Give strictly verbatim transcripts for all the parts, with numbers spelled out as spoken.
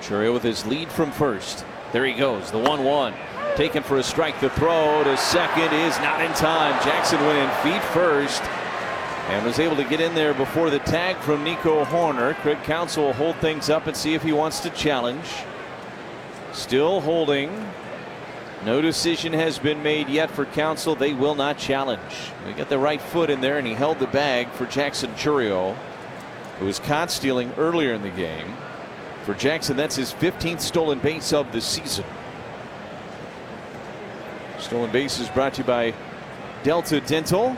Chourio with his lead from first. There he goes, the one one. Taken for a strike. The throw to second is not in time. Jackson went in feet first and was able to get in there before the tag from Nico Hoerner. Craig Counsell will hold things up and see if he wants to challenge. Still holding. No decision has been made yet for Counsell. They will not challenge. We got the right foot in there, and he held the bag for Jackson Chourio, who was caught stealing earlier in the game. For Jackson, that's his fifteenth stolen base of the season. Stolen base is brought to you by Delta Dental.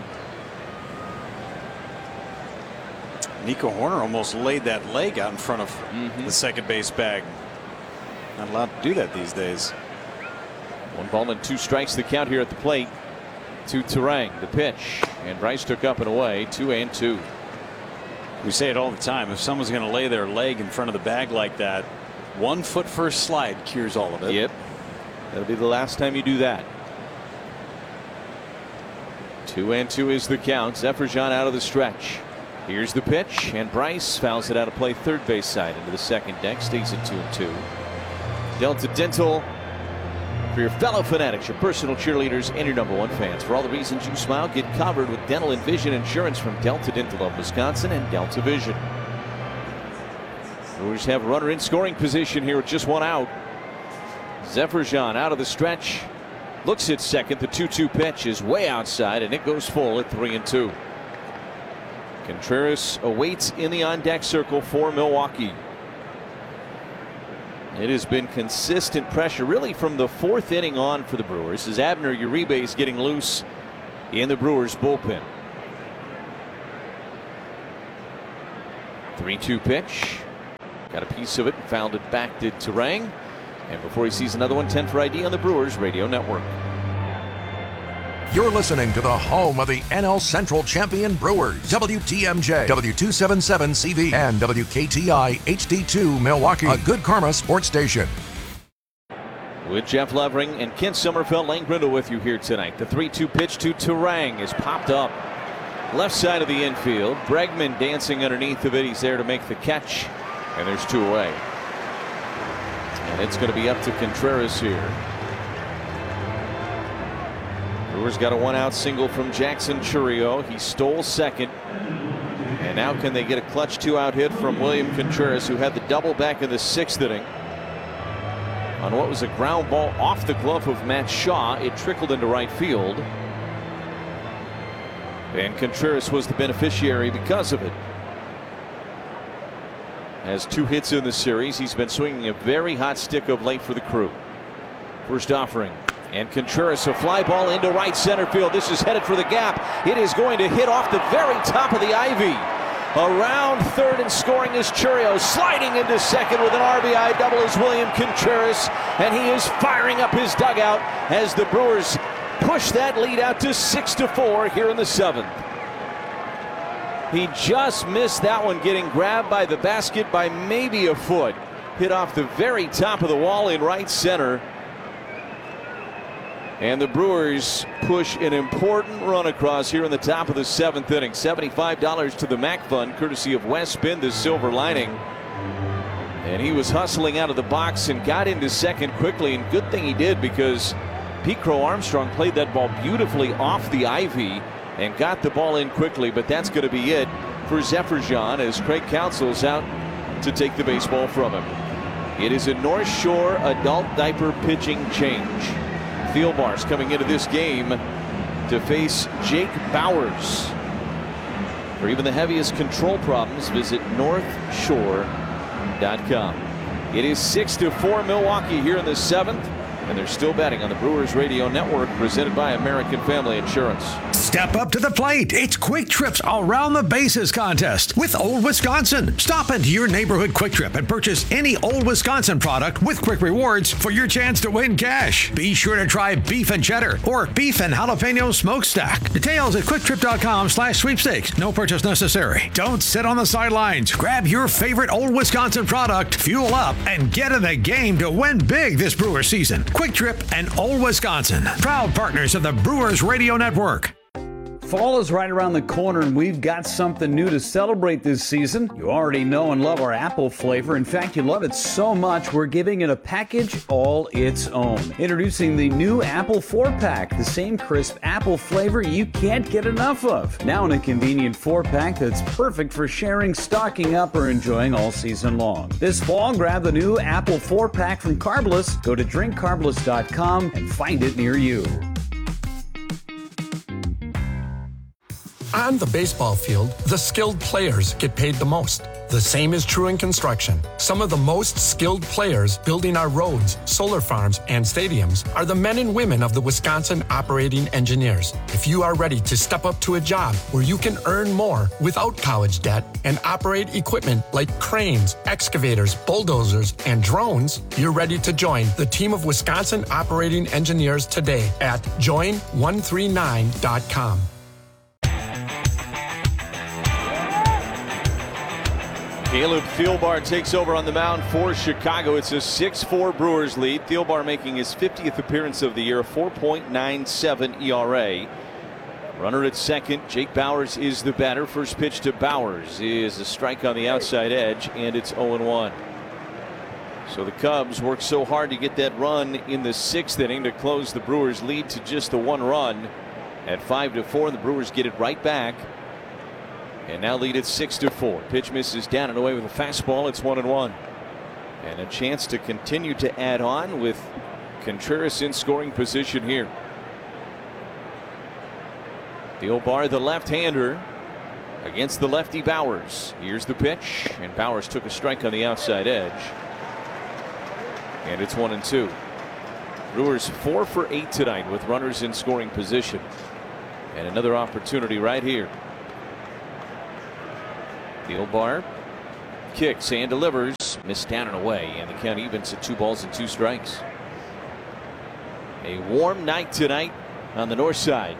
Nico Hoerner almost laid that leg out in front of mm-hmm. the second base bag. Not allowed to do that these days. One ball and two strikes the count here at the plate to Turang. The pitch, and Bryce took up and away. Two and two. We say it all the time. If someone's going to lay their leg in front of the bag like that, one foot first slide cures all of it. Yep. That'll be the last time you do that. Two and two is the count. Zephyr-Jean out of the stretch. Here's the pitch, and Bryce fouls it out of play third base side into the second deck. Stays at two and two. Delta Dental, for your fellow fanatics, your personal cheerleaders, and your number one fans. For all the reasons you smile, get covered with dental and vision insurance from Delta Dental of Wisconsin and Delta Vision. Brewers have a runner in scoring position here with just one out. Zephyr-Jean out of the stretch. Looks at second. The two two pitch is way outside, and it goes full at three and two. Contreras awaits in the on-deck circle for Milwaukee. It has been consistent pressure really from the fourth inning on for the Brewers as Abner Uribe is getting loose in the Brewers bullpen. three two pitch. Got a piece of it and fouled it back to Turang. And before he sees another one, ten for I D on the Brewers Radio Network. You're listening to the home of the N L Central champion Brewers. W T M J, W two seventy-seven C V, and W K T I H D two Milwaukee, a Good Karma sports station. With Jeff Levering and Kent Sommerfeld, Lane Grindle with you here tonight. The three two pitch to Turang is popped up. Left side of the infield. Bregman dancing underneath of it. He's there to make the catch. And there's two away. And it's going to be up to Contreras here. Brewers got a one-out single from Jackson Chourio. He stole second. And now can they get a clutch two-out hit from William Contreras, who had the double back in the sixth inning on what was a ground ball off the glove of Matt Shaw. It trickled into right field. And Contreras was the beneficiary because of it. Has two hits in the series. He's been swinging a very hot stick of late for the Crew. First offering. And Contreras, a fly ball into right center field. This is headed for the gap. It is going to hit off the very top of the ivy. Around third and scoring is Chourio. Sliding into second with an R B I double is William Contreras. And he is firing up his dugout as the Brewers push that lead out to six to four here in the seventh. He just missed that one, getting grabbed by the basket by maybe a foot. Hit off the very top of the wall in right center. And the Brewers push an important run across here in the top of the seventh inning. seventy-five dollars to the Mac Fund, courtesy of Wes Spin, the silver lining. And he was hustling out of the box and got into second quickly. And good thing he did, because Pete Crow Armstrong played that ball beautifully off the ivy and got the ball in quickly. But that's going to be it for Zephyr-Jean as Craig Counsell's out to take the baseball from him. It is a North Shore adult diaper pitching change. Thielbar's coming into this game to face Jake Bowers. For even the heaviest control problems, visit north shore dot com. It is six to four Milwaukee here in the seventh. And they're still betting on the Brewers Radio Network, presented by American Family Insurance. Step up to the plate. It's Quick Trip's Around the Bases contest with Old Wisconsin. Stop into your neighborhood Quick Trip and purchase any Old Wisconsin product with Quick Rewards for your chance to win cash. Be sure to try beef and cheddar or beef and jalapeno smokestack. Details at quick trip dot com slash sweepstakes. No purchase necessary. Don't sit on the sidelines. Grab your favorite Old Wisconsin product, fuel up, and get in the game to win big this Brewers season. Quick Trip and Old Wisconsin, proud partners of the Brewers Radio Network. Fall is right around the corner, and we've got something new to celebrate this season. You already know and love our apple flavor. In fact, you love it so much, we're giving it a package all its own. Introducing the new Apple four pack, the same crisp apple flavor you can't get enough of. Now in a convenient four pack that's perfect for sharing, stocking up, or enjoying all season long. This fall, grab the new Apple four pack from Carbless. Go to drink carbless dot com and find it near you. On the baseball field, the skilled players get paid the most. The same is true in construction. Some of the most skilled players building our roads, solar farms, and stadiums are the men and women of the Wisconsin Operating Engineers. If you are ready to step up to a job where you can earn more without college debt and operate equipment like cranes, excavators, bulldozers, and drones, you're ready to join the team of Wisconsin Operating Engineers today at join one three nine dot com. Caleb Thielbar takes over on the mound for Chicago. It's a six four Brewers lead. Thielbar making his fiftieth appearance of the year, a four point nine seven E R A. Runner at second. Jake Bauers is the batter. First pitch to Bauers is a strike on the outside edge, and it's oh and one. So the Cubs worked so hard to get that run in the sixth inning to close the Brewers lead to just the one run at five to four. The Brewers get it right back and now lead it six to four. Pitch misses down and away with a fastball. It's one and one. And a chance to continue to add on with Contreras in scoring position here. Thielbar, the left-hander, against the lefty Bauers. Here's the pitch, and Bauers took a strike on the outside edge. And it's one and two. Brewers four for eight tonight with runners in scoring position. And another opportunity right here. Thielbar kicks and delivers, missed down and away, and the count evens at two balls and two strikes. A warm night tonight on the north side.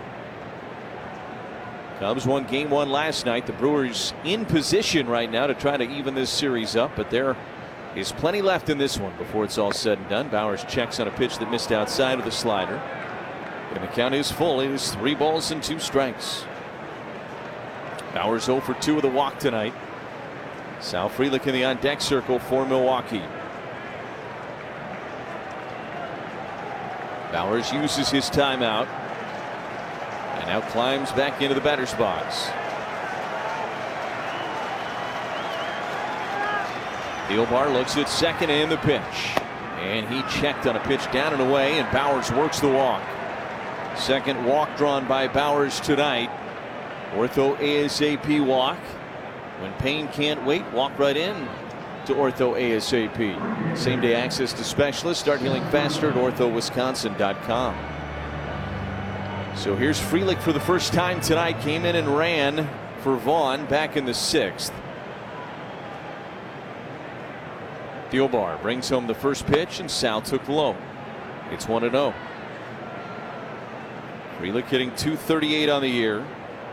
Cubs won game one last night. The Brewers in position right now to try to even this series up, but there is plenty left in this one before it's all said and done. Bauers checks on a pitch that missed outside of the slider, and the count is full. It is three balls and two strikes. Bauers oh for two with a walk tonight. Sal Frelick in the on deck circle for Milwaukee. Bauers uses his timeout and now climbs back into the batter's box. Thielbar looks at second and the pitch, and he checked on a pitch down and away, and Bauers works the walk. Second walk drawn by Bauers tonight. Ortho ASAP walk. When pain can't wait, walk right in to Ortho ASAP. Same day access to specialists. Start healing faster at ortho wisconsin dot com. So here's Frelick for the first time tonight. Came in and ran for Vaughn back in the sixth. Thielbar brings home the first pitch, and Sal took low. It's one and oh. Frelick hitting two thirty-eight on the year.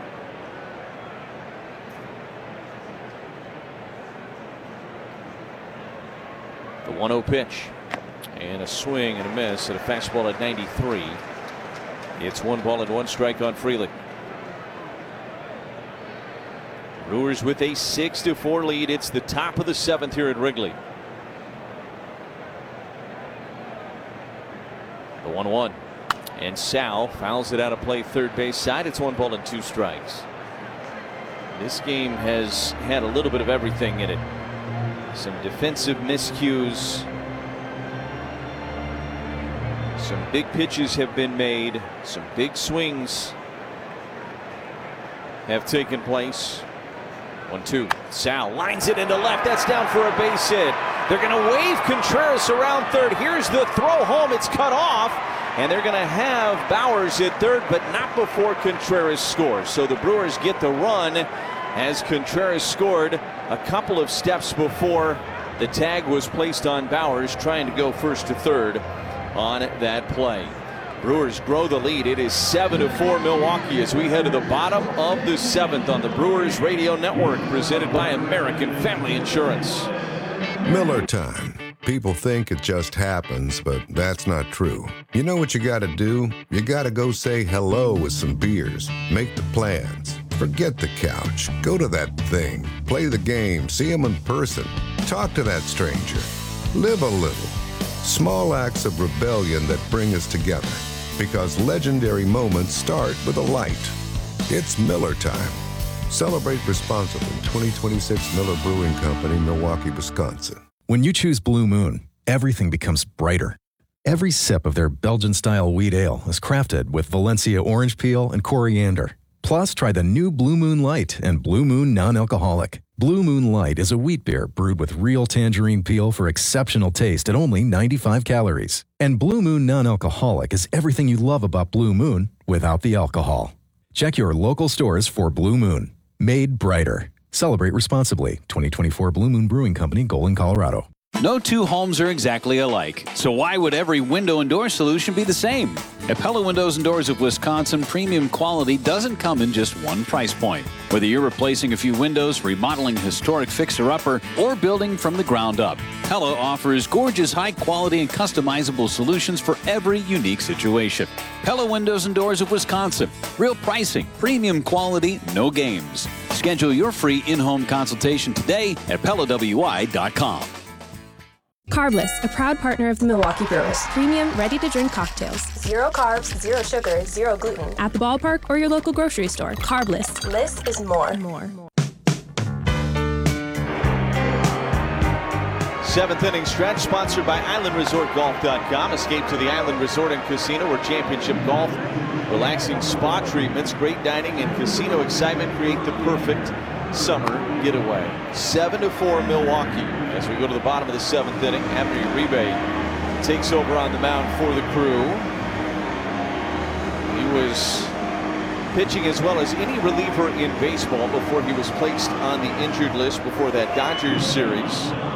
The one oh pitch, and a swing and a miss at a fastball at ninety-three. It's one ball and one strike on Frelick. Brewers with a six to four lead. It's the top of the seventh here at Wrigley. The one one, and Sal fouls it out of play third base side. It's one ball and two strikes. This game has had a little bit of everything in it. Some defensive miscues. Some big pitches have been made. Some big swings have taken place. One two. Sal lines it into left. That's down for a base hit. They're going to wave Contreras around third. Here's the throw home. It's cut off. And they're going to have Bauers at third, but not before Contreras scores. So the Brewers get the run as Contreras scored a couple of steps before the tag was placed on Bauers, trying to go first to third on that play. Brewers grow the lead. It is seven to four Milwaukee as we head to the bottom of the seventh on the Brewers Radio Network, presented by American Family Insurance. Miller Time. People think it just happens, but that's not true. You know what you gotta do? You gotta go say hello with some beers. Make the plans. Forget the couch. Go to that thing. Play the game. See them in person. Talk to that stranger. Live a little. Small acts of rebellion that bring us together. Because legendary moments start with a light. It's Miller time. Celebrate responsibly. twenty twenty-six Miller Brewing Company, Milwaukee, Wisconsin. When you choose Blue Moon, everything becomes brighter. Every sip of their Belgian-style wheat ale is crafted with Valencia orange peel and coriander. Plus, try the new Blue Moon Light and Blue Moon Non-Alcoholic. Blue Moon Light is a wheat beer brewed with real tangerine peel for exceptional taste at only ninety-five calories. And Blue Moon Non-Alcoholic is everything you love about Blue Moon without the alcohol. Check your local stores for Blue Moon. Made brighter. Celebrate responsibly. twenty twenty-four Blue Moon Brewing Company, Golden, Colorado. No two homes are exactly alike, so why would every window and door solution be the same? At Pella Windows and Doors of Wisconsin, premium quality doesn't come in just one price point. Whether you're replacing a few windows, remodeling a historic fixer-upper, or building from the ground up, Pella offers gorgeous, high-quality, and customizable solutions for every unique situation. Pella Windows and Doors of Wisconsin. Real pricing, premium quality, no games. Schedule your free in-home consultation today at Pella W I dot com. Carbless, a proud partner of the Milwaukee Brewers. Premium, ready-to-drink cocktails. Zero carbs, zero sugar, zero gluten. At the ballpark or your local grocery store. Carbless. Less is more. More. Seventh inning stretch sponsored by Island Resort Golf dot com. Escape to the Island Resort and Casino where championship golf, relaxing spa treatments, great dining, and casino excitement create the perfect summer getaway. Seven to four Milwaukee as we go to the bottom of the seventh inning. Anthony Uribe takes over on the mound for the Crew. He was pitching as well as any reliever in baseball before he was placed on the injured list before that Dodgers series.